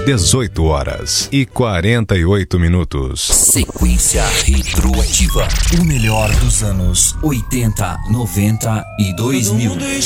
18h48. Sequência retroativa. O melhor dos anos 80, 90 e 2000.